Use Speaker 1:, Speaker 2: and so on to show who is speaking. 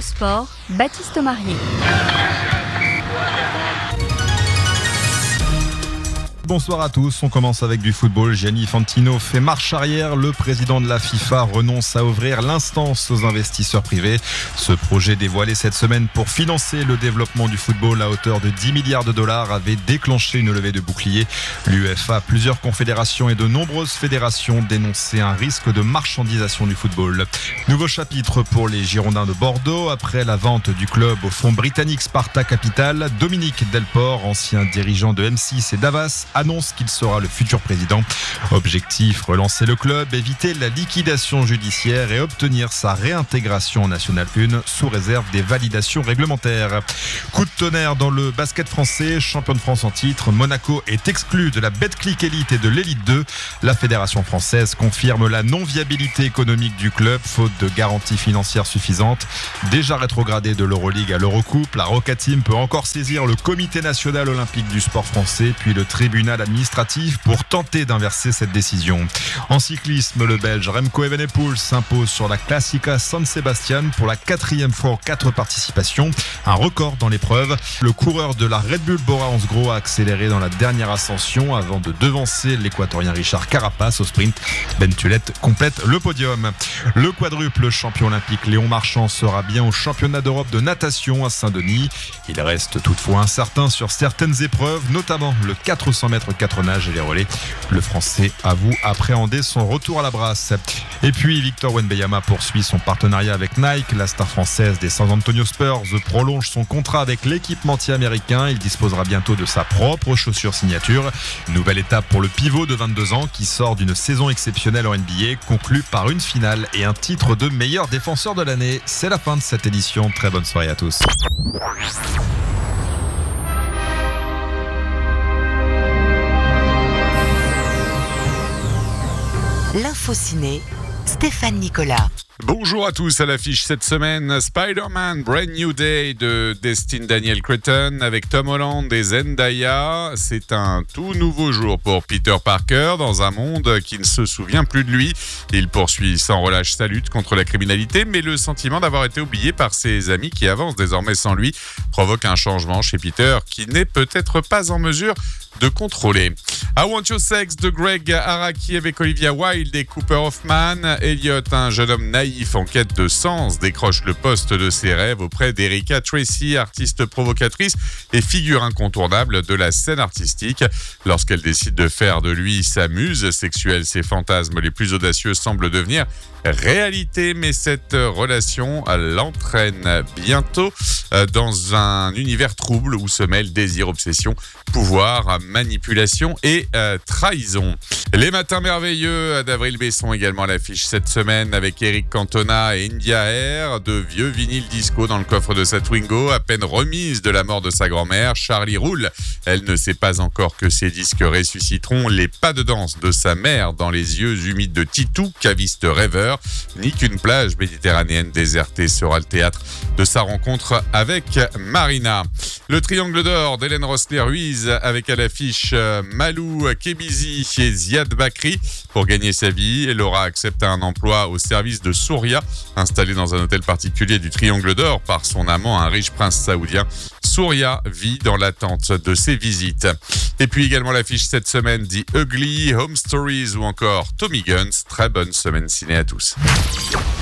Speaker 1: Sport, Baptiste Marier.
Speaker 2: Bonsoir à tous, on commence avec du football. Gianni Infantino fait marche arrière. Le président de la FIFA renonce à ouvrir l'instance aux investisseurs privés. Ce projet dévoilé cette semaine pour financer le développement du football à hauteur de 10 milliards de dollars avait déclenché une levée de bouclier. L'UEFA, plusieurs confédérations et de nombreuses fédérations dénonçaient un risque de marchandisation du football. Nouveau chapitre pour les Girondins de Bordeaux. Après la vente du club au fonds britannique Sparta Capital, Dominique Delport, ancien dirigeant de M6 et d'Havas, annonce qu'il sera le futur président. Objectif, relancer le club, éviter la liquidation judiciaire et obtenir sa réintégration en National 1 sous réserve des validations réglementaires. Coup de tonnerre dans le basket français, champion de France en titre, Monaco est exclu de la Betclic Elite et de l'Elite 2. La fédération française confirme la non-viabilité économique du club, faute de garanties financières suffisantes. Déjà rétrogradé de l'Euroleague à l'Eurocoupe, la Roca Team peut encore saisir le Comité national olympique du sport français, puis le tribunal administratif pour tenter d'inverser cette décision. En cyclisme, le Belge Remco Evenepoel s'impose sur la Classica San Sebastian pour la 4e fois en 4 participations, un record dans l'épreuve. Le coureur de la Red Bull Bora Hansgrohe a accéléré dans la dernière ascension avant de devancer l'équatorien Richard Carapaz au sprint. Ben Tulette complète le podium. Le quadruple champion olympique Léon Marchand sera bien au championnat d'Europe de natation à Saint-Denis. Il reste toutefois incertain sur certaines épreuves, notamment le 400 mètres 4 nages et les relais. Le Français avoue appréhender son retour à la brasse. Et puis Victor Wembanyama poursuit son partenariat avec Nike. La star française des San Antonio Spurs prolonge son contrat avec l'équipementier américain. Il disposera bientôt de sa propre chaussure signature. Nouvelle étape pour le pivot de 22 ans qui sort d'une saison exceptionnelle en NBA, conclue par une finale et un titre de meilleur défenseur de l'année. C'est la fin de cette édition. Très bonne soirée à tous.
Speaker 3: L'info ciné, Stéphane Nicolas.
Speaker 4: Bonjour à tous, à l'affiche cette semaine, Spider-Man Brand New Day de Destin Daniel Cretton avec Tom Holland et Zendaya. C'est un tout nouveau jour pour Peter Parker dans un monde qui ne se souvient plus de lui. Il poursuit sans relâche sa lutte contre la criminalité, mais le sentiment d'avoir été oublié par ses amis qui avancent désormais sans lui provoque un changement chez Peter qui n'est peut-être pas en mesure de contrôler. I Want Your Sex de Greg Araki avec Olivia Wilde et Cooper Hoffman. Elliot, un jeune homme naïf en quête de sens, décroche le poste de ses rêves auprès d'Erika Tracy, artiste provocatrice et figure incontournable de la scène artistique. Lorsqu'elle décide de faire de lui sa muse sexuelle, ses fantasmes les plus audacieux semblent devenir réalité, mais cette relation l'entraîne bientôt dans un univers trouble où se mêlent désir, obsession, pouvoir, manipulation et trahison. Les matins merveilleux d'Avril Besson également à l'affiche cette semaine avec Eric Cantona et India Air, de vieux vinyles disco dans le coffre de sa Twingo, à peine remise de la mort de sa grand-mère. Charlie roule. Elle ne sait pas encore que ses disques ressusciteront les pas de danse de sa mère dans les yeux humides de Titou, caviste rêveur, ni qu'une plage méditerranéenne désertée sera le théâtre de sa rencontre avec Marina. Le triangle d'or d'Hélène Rossler-Ruiz avec à l'affiche Malou Kebizi et Ziad Bakri. Pour gagner sa vie, Laura accepte un emploi au service de Souria, installé dans un hôtel particulier du triangle d'or par son amant, un riche prince saoudien. Souria vit dans l'attente de ses visites. Et puis également l'affiche cette semaine dit Ugly, Home Stories ou encore Tommy Guns. Très bonne semaine ciné à tous.